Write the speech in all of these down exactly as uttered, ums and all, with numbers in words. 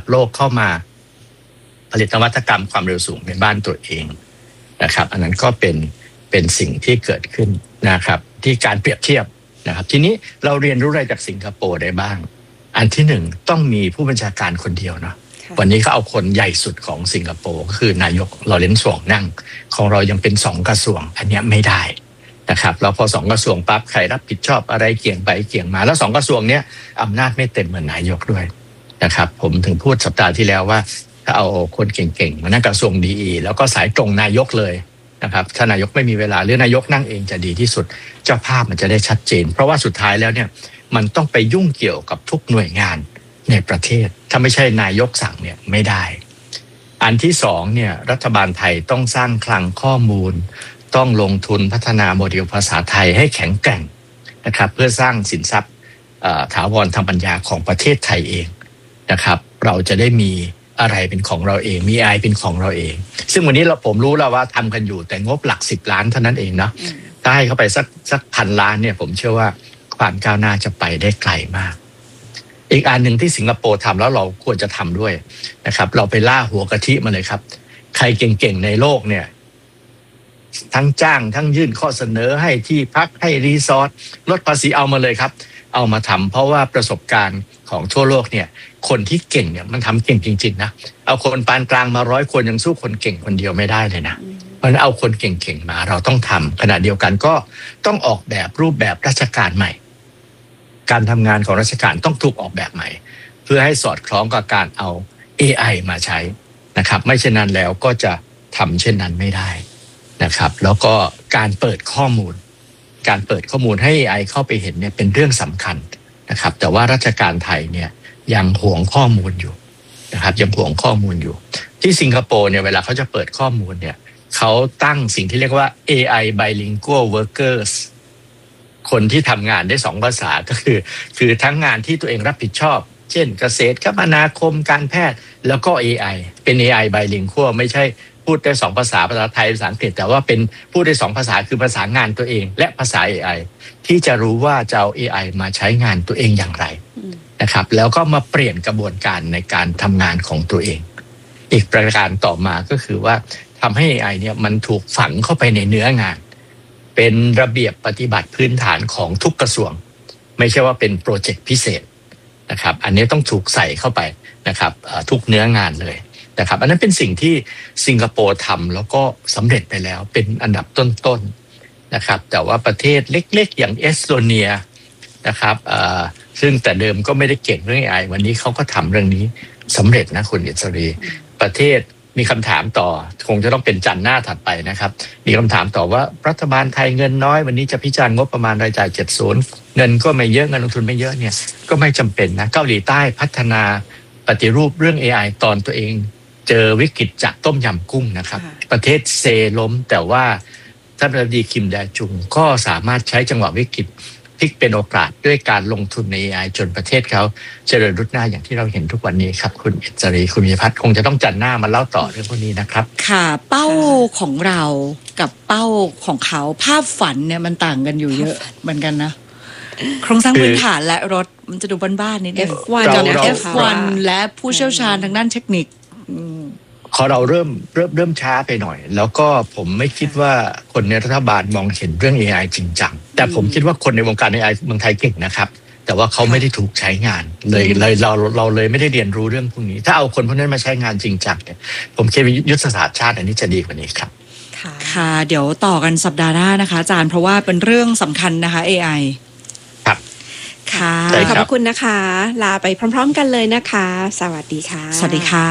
โลกเข้ามาผลิตนวัตกรรมความเร็วสูงในบ้านตัวเองนะครับอันนั้นก็เป็นเป็นสิ่งที่เกิดขึ้นนะครับที่การเปรียบเทียบนะครับทีนี้เราเรียนรู้อะไรจากสิงคโปร์ได้บ้างอันที่หนึ่งต้องมีผู้บัญชาการคนเดียวเนาะวันนี้เขาเอาคนใหญ่สุดของสิงคโปร์ก็คือนายกลอเรนซ์ สวงนั่งของเรายังเป็นสองกระทรวงอันนี้ไม่ได้นะครับแล้วพอสองกระทรวงปั๊บใครรับผิดชอบอะไรเกี่ยงไปเกี่ยงมาแล้วสองกระทรวงเนี้ยอำนาจไม่เต็มเหมือนนายกด้วยนะครับผมถึงพูดสัปดาห์ที่แล้วว่าถ้าเอาคนเก่งๆมานั่งกระทรวงดีแล้วก็สายตรงนายกเลยนะครับถ้านายกไม่มีเวลาหรือนายกนั่งเองจะดีที่สุดเจ้าภาพมันจะได้ชัดเจนเพราะว่าสุดท้ายแล้วเนี่ยมันต้องไปยุ่งเกี่ยวกับทุกหน่วยงานในประเทศถ้าไม่ใช่นายกสั่งเนี่ยไม่ได้อันที่สองเนี่ยรัฐบาลไทยต้องสร้างคลังข้อมูลต้องลงทุนพัฒนาโมเดลภาษาไทยให้แข็งแกร่งนะครับเพื่อสร้างสินทรัพย์ถาวรทางปัญญาของประเทศไทยเองนะครับเราจะได้มีอะไรเป็นของเราเองมีไอเป็นของเราเองซึ่งวันนี้เราผมรู้แล้วว่าทำกันอยู่แต่งบหลักสิบล้านเท่านั้นเองเนาะถ้าให้เข้าไปสักสักพันล้านเนี่ยผมเชื่อว่าความก้าวหน้าจะไปได้ไกลมากอีกอันหนึ่งที่สิงคโปร์ทำแล้วเราควรจะทำด้วยนะครับเราไปล่าหัวกะทิมาเลยครับใครเก่งๆในโลกเนี่ยทั้งจ้างทั้งยื่นข้อเสนอให้ที่พักให้รีสอร์ทลดภาษีเอามาเลยครับเอามาทำเพราะว่าประสบการณ์ของทั่วโลกเนี่ยคนที่เก่งเนี่ยมันทำเก่งจริงๆนะเอาคนปานกลางมาร้อยคนยังสู้คนเก่งคนเดียวไม่ได้เลยนะเพราะฉะนั้นเอาคนเก่งๆมาเราต้องทำขณะเดียวกันก็ต้องออกแบบรูปแบบราชการใหม่การทำงานของราชการต้องถูกออกแบบใหม่เพื่อให้สอดคล้องกับการเอา เอ ไอ มาใช้นะครับไม่เช่นนั้นแล้วก็จะทำเช่นนั้นไม่ได้นะครับแล้วก็การเปิดข้อมูลการเปิดข้อมูลให้ เอ ไอ เข้าไปเห็นเนี่ยเป็นเรื่องสำคัญนะครับแต่ว่าราชการไทยเนี่ยยังห่วงข้อมูลอยู่นะครับยังห่วงข้อมูลอยู่ที่สิงคโปร์เนี่ยเวลาเขาจะเปิดข้อมูลเนี่ยเขาตั้งสิ่งที่เรียกว่า เอ ไอ Bilingual Workers คนที่ทำงานได้สองภาษาก็คือคือทั้งงานที่ตัวเองรับผิดชอบเช่นเกษตรคมนาคมการแพทย์แล้วก็ เอ ไอ เป็น เอ ไอ Bilingual ไม่ใช่พูดได้สองภาษาภาษาไทยภาษาอังกฤษแต่ว่าเป็นพูดได้สองภาษาคือภาษางานตัวเองและภาษา เอ ไอ ที่จะรู้ว่าจะเอา เอ ไอ มาใช้งานตัวเองอย่างไรนะครับแล้วก็มาเปลี่ยนกระบวนการในการทำงานของตัวเองอีกประการต่อมาก็คือว่าทำให้ เอ ไอ เนี่ยมันถูกฝังเข้าไปในเนื้องานเป็นระเบียบปฏิบัติพื้นฐานของทุกกระทรวงไม่ใช่ว่าเป็นโปรเจกต์พิเศษนะครับอันนี้ต้องถูกใส่เข้าไปนะครับทุกเนื้องานเลยนะครับอันนั้นเป็นสิ่งที่สิงคโปร์ทำแล้วก็สำเร็จไปแล้วเป็นอันดับต้นๆนะครับแต่ว่าประเทศเล็กๆอย่างเอสโตเนียนะครับซึ่งแต่เดิมก็ไม่ได้เก่งเรื่อง เอ ไอ วันนี้เขาก็ทำเรื่องนี้สำเร็จนะคุณอิสรีประเทศมีคำถามต่อคงจะต้องเป็นจันทร์หน้าถัดไปนะครับมีคำถามต่อว่ารัฐบาลไทยเงินน้อยวันนี้จะพิจารณางบประมาณรายจ่ายเจ็ดสิบเงินก็ไม่เยอะเงินลงทุนไม่เยอะเนี่ยก็ไม่จำเป็นนะเกาหลีใต้พัฒนาปฏิรูปเรื่อง เอ ไอ ตอนตัวเองเจอวิกฤตจากต้มยำกุ้งนะครับประเทศเซล้มแต่ว่าท่านประธานาธิบดีคิมแดจุงก็สามารถใช้จังหวะวิกฤตพลิกเป็นโอกาสด้วยการลงทุนใน เอ ไอ จนประเทศเขาเจริญรุ่งหน้าอย่างที่เราเห็นทุกวันนี้ครับคุณอิสรีคุณมีพัฒน์คงจะต้องจัดหน้ามาเล่าต่อเรื่องพวกนี้นะครับค่ะเป้าของเรากับเป้าของเขาภาพฝันเนี่ยมันต่างกันอยู่เยอะเหมือนกันนะโครงสร้างพื้นฐานและรถมันจะดูบ้านๆนิดนึงเอฟ วันกับ เอฟ วัน และผู้เชี่ยวชาญทางด้านเทคนิคขอเราเริ่มเริ่มเริ่มช้าไปหน่อยแล้วก็ผมไม่คิดว่าคนในรัฐบาลมองเห็นเรื่อง เอ ไอ จริงจังแต่ผมคิดว่าคนในวงการ เอ ไอ เมืองไทยเก่งนะครับแต่ว่าเขาไม่ได้ถูกใช้งานเลยเลยเราเราเลยไม่ได้เรียนรู้เรื่องพวกนี้ถ้าเอาคนพวกนั้นมาใช้งานจริงจังเนี่ยผมคิดว่ายุทธศาสตร์ชาติอันนี้จะดีกว่านี้ครับค่ะเดี๋ยวต่อกันสัปดาห์หน้านะคะอาจารย์เพราะว่าเป็นเรื่องสำคัญนะคะ เอ ไอครับค่ะขอบคุณนะคะลาไปพร้อมๆกันเลยนะคะสวัสดีค่ะสวัสดีค่ะ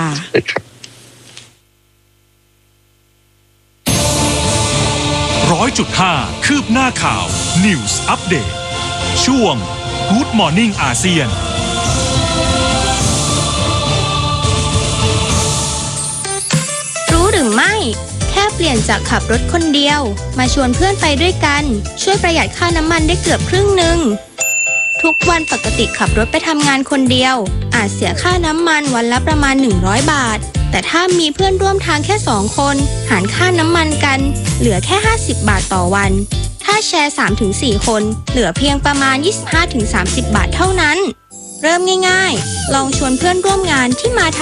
ร้อยจุดห้าคืบหน้าข่าว News Update ช่วง Good Morning อาเซียนรู้หรือไม่แค่เปลี่ยนจากขับรถคนเดียวมาชวนเพื่อนไปด้วยกันช่วยประหยัดค่าน้ำมันได้เกือบครึ่งหนึ่งทุกวันปกติขับรถไปทำงานคนเดียวอาจเสียค่าน้ำมันวันละประมาณหนึ่งร้อยบาทแต่ถ้ามีเพื่อนร่วมทางแค่สองคนหารค่าน้ำมันกันเหลือแค่ห้าสิบบาทต่อวันถ้าแชร์ สามถึงสี่ คนเหลือเพียงประมาณ ยี่สิบห้าถึงสามสิบ บาทเท่านั้นเริ่มง่ายๆลองชวนเพื่อนร่วมงานที่มา